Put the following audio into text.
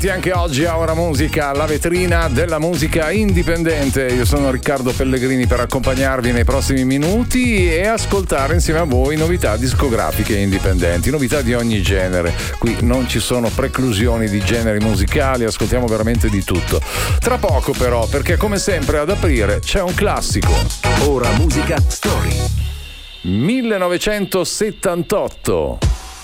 Anche oggi a Ora Musica, la vetrina della musica indipendente. Io sono Riccardo Pellegrini per accompagnarvi nei prossimi minuti e ascoltare insieme a voi novità discografiche indipendenti, novità di ogni genere. Qui non ci sono preclusioni di generi musicali, ascoltiamo veramente di tutto. Tra poco però, perché come sempre ad aprire c'è un classico. Ora Musica Story 1978.